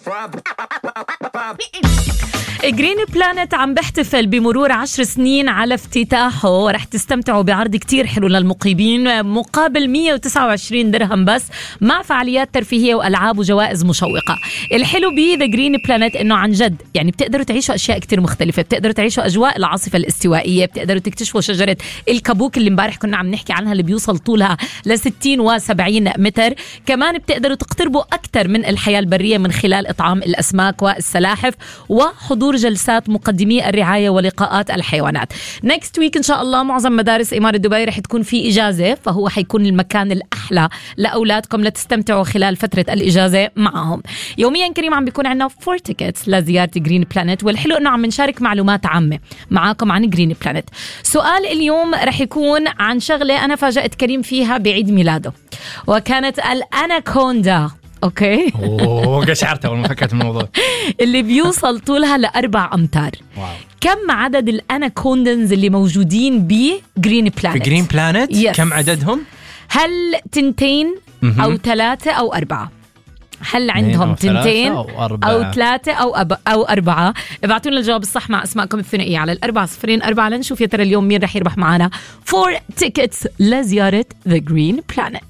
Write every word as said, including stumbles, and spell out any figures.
جرين بلانت عم بيحتفل بمرور عشر سنين على افتتاحه، ورح تستمتعوا بعرض كتير حلو للمقيمين مقابل مية وتسعة وعشرين درهم بس، مع فعاليات ترفيهية وألعاب وجوائز مشوقة. الحلو بيه ذا جرين بلانت إنه عن جد يعني بتقدروا تعيشوا أشياء كتير مختلفة، بتقدروا تعيشوا أجواء العاصفة الاستوائية، بتقدروا تكتشفوا شجرة الكابوك اللي امبارح كنا عم نحكي عنها اللي بيوصل طولها لستين وسبعين متر. كمان بتقدروا تقتربوا أكثر من الحياة البرية من خلال إطعام الأسماك والسلاحف وحضور جلسات مقدمي الرعاية ولقاءات الحيوانات. نيكست ويك إن شاء الله معظم مدارس إمارة دبي رح تكون في إجازة، فهو حيكون المكان الأحلى لأولادكم لتستمتعوا خلال فترة الإجازة معهم. يوميا كريم عم بيكون عنا فور تيكتس لزيارة جرين بلانت، والحلو إنه عم نشارك معلومات عامة معاكم عن جرين بلانت. سؤال اليوم رح يكون عن شغلة أنا فاجأت كريم فيها بعيد ميلاده، وكانت الأناكوندا. اوكي اوه قشعرت اول ما فكرت الموضوع اللي بيوصل طولها لأربع أمتار. واو. كم عدد الأناكوندنز اللي موجودين بجرين بلانت؟ في جرين بلانت yes. كم عددهم؟ هل تنتين م-م. أو ثلاثة أو أربعة؟ هل عندهم تنتين أو, أو ثلاثة أو, أب... أو أربعة؟ ابعتوا لنا الجواب الصح مع أسماءكم الثنائية على الأربعة صفرين أربعة لنشوف يا ترى اليوم مين رح يربح معنا فور تيكتس لزيارة The Green Planet.